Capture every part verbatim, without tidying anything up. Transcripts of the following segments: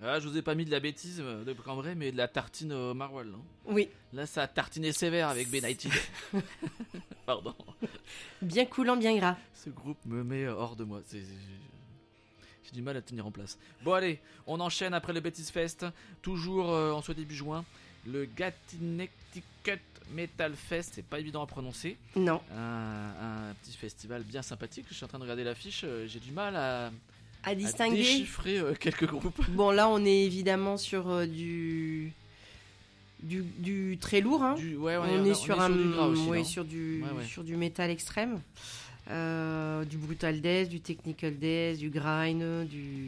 Ah, je vous ai pas mis de la bêtise euh, de Cambrai, mais de la tartine au maroilles. Hein. Oui. Là, ça a tartiné sévère avec Benighted. Pardon. Bien coulant, bien gras. Ce groupe me met hors de moi. C'est, c'est, j'ai du mal à tenir en place. Bon, allez, on enchaîne après le Bêtise Fest. Toujours euh, en ce début juin. Le Gattinecticut Metal Fest. C'est pas évident à prononcer. Non. Un, un petit festival bien sympathique. Je suis en train de regarder l'affiche. euh, J'ai du mal à, À distinguer. à déchiffrer euh, quelques groupes. Bon, là, on est évidemment sur euh, du... du du très lourd. Hein. Du, ouais, on, on, est, on sur est un, sur du gras aussi. ouais, non sur du Ouais, ouais. sur du métal extrême, euh, du brutal death, du technical death, du grind, du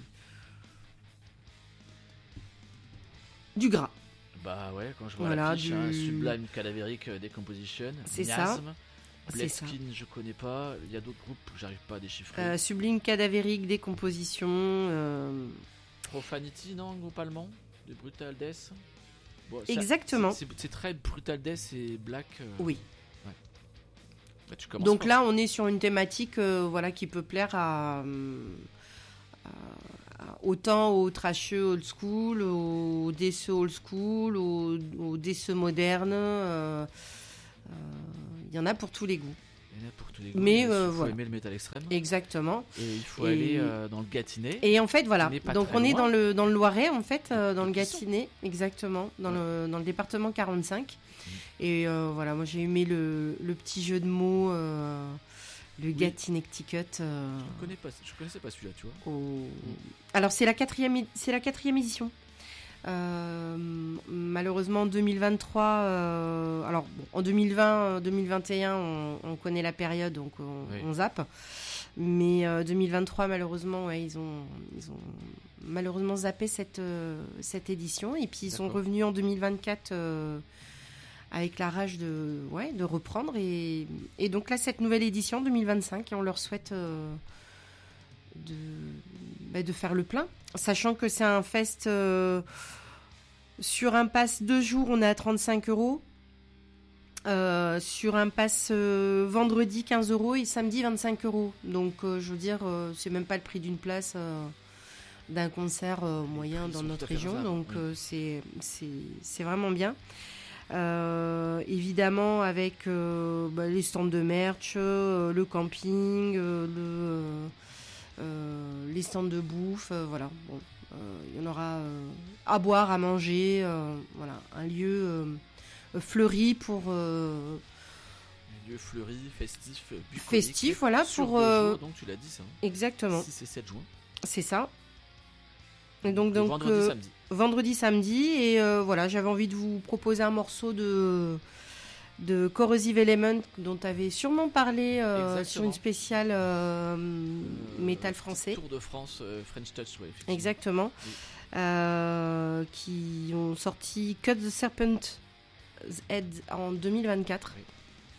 du gras. Bah ouais, quand je vois Voilà, l'affiche, du- hein, Sublime Cadaveric euh, Decomposition, C'est Miasme, C'est ça. Bloodskin, je connais pas, il y a d'autres groupes que j'arrive pas à déchiffrer. Euh, sublime cadavérique, décomposition. euh, Profanity, non, groupe allemand, de Brutal Death. Bon, ça- Exactement. C'est, c'est- c'est très Brutal Death et Black. euh, Oui. bah, tu commences Donc fort. là, on est sur une thématique, euh, voilà, qui peut plaire à, euh, à- à- autant aux trasheux old school, aux déceux old school, aux, aux déceux modernes. euh, euh, Il y en a pour tous les goûts. Il y en a pour tous les goûts. Mais, il euh, faut voilà. aimer le métal extrême. Exactement. Et il faut Et- aller euh, dans le Gâtinais. Et en fait, voilà. On n'est pas Donc très on est loin. dans le dans le Loiret, en fait, euh, dans le Depuis Clisson. Gâtinais, exactement, dans Ouais. le dans le département quarante-cinq. Mmh. Et euh, voilà, moi j'ai aimé le le petit jeu de mots, euh, le Gattinecticut. euh, Je ne connais pas, je connaissais pas celui-là, tu vois. au- Alors c'est la quatrième, é- c'est la quatrième édition. Euh, malheureusement en deux mille vingt-trois, euh, alors bon, en deux mille vingt, euh, deux mille vingt et un, on, on connaît la période, donc on, Oui. on zappe. Mais euh, deux mille vingt-trois, malheureusement, ouais, ils ont, ils ont malheureusement zappé cette euh, cette édition. Et puis ils sont D'accord. revenus en deux mille vingt-quatre euh, avec la rage de, ouais, de reprendre. Et, et donc là, cette nouvelle édition deux mille vingt-cinq, et on leur souhaite euh, de, bah, de faire le plein. Sachant que c'est un fest euh, sur un pass deux jours, on est à trente-cinq euros. Euh, sur un pass euh, vendredi quinze euros et samedi vingt-cinq euros. Donc euh, je veux dire, euh, c'est même pas le prix d'une place euh, d'un concert euh, moyen prix dans sont notre tout à fait région. raisonnables, Donc oui. euh, c'est c'est c'est vraiment bien. Euh, évidemment avec euh, bah, les stands de merch, euh, le camping, euh, le euh, euh, les stands de bouffe, euh, voilà. Bon, euh, il y en aura euh, à boire, à manger, euh, voilà, un lieu euh, fleuri pour euh, Un lieu fleuri, festif, euh, bucolique. festif, voilà, Sur pour deux euh, jours, donc tu l'as dit ça. hein. exactement, six et sept juin. c'est ça. Et donc donc vendredi, euh, samedi. vendredi, samedi, et euh, voilà, j'avais envie de vous proposer un morceau de de Corrosive Element dont tu avais sûrement parlé euh, Exactement. sur une spéciale euh, Euh, métal petit français. Tour de France, euh, French Touch, ouais, effectivement. Exactement. Oui. Euh, qui ont sorti Cut the Serpent's Head en deux mille vingt-quatre. Oui.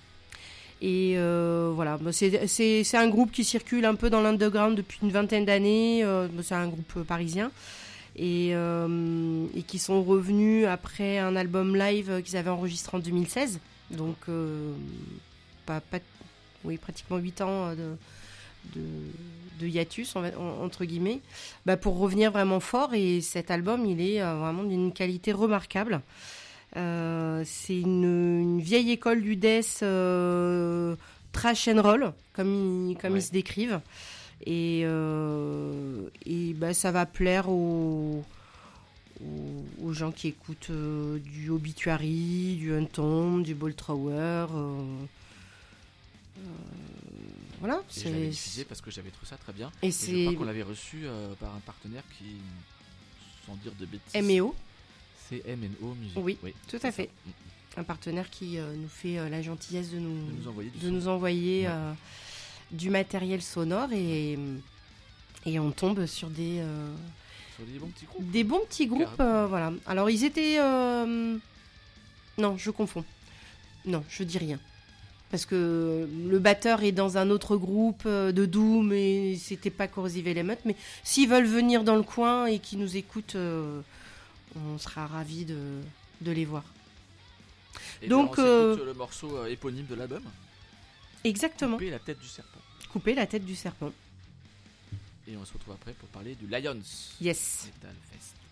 Et euh, voilà, bah, c'est, c'est, c'est un groupe qui circule un peu dans l'underground depuis une vingtaine d'années. Euh, bah, c'est un groupe parisien. Et, euh, et qui sont revenus après un album live qu'ils avaient enregistré en deux mille seize. Donc, euh, pas, pas, oui, pratiquement huit ans de, de, de hiatus, on va- en- entre guillemets, bah, pour revenir vraiment fort. Et cet album, il est euh, vraiment d'une qualité remarquable. Euh, c'est une, une vieille école du death euh, trash and roll, comme ils, comme Ouais. ils se décrivent. Et, euh, et bah, ça va plaire aux, aux, aux gens qui écoutent euh, du Obituary, du Untombed, du Bolt Thrower. Euh, euh, voilà. Et je l'avais C'est, diffusé parce que j'avais trouvé ça très bien. et Et je c'est crois qu'on l'avait reçu euh, par un partenaire qui, sans dire de bêtises, M et O, c'est M and O Music. Oui, tout à c'est fait. ça. Mm. un partenaire qui euh, nous fait euh, la gentillesse de nous, De nous envoyer du de son. nous envoyer Ouais. euh, du matériel sonore, et, et on tombe sur des, euh, Sur des bons petits groupes. des bons petits groupes. Carrément. euh, voilà. Alors ils étaient... euh, Non, je confonds. Non, je dis rien. Parce que le batteur est dans un autre groupe euh, de Doom et c'était pas Corrosive Element. Mais s'ils veulent venir dans le coin et qu'ils nous écoutent, euh, on sera ravis de, de les voir. Et donc, ben, on euh, s'écoute le morceau euh, éponyme de l'album. Exactement. Couper la tête du serpent. Couper la tête du serpent. Et on se retrouve après pour parler du Lions Yes. Metal Fest.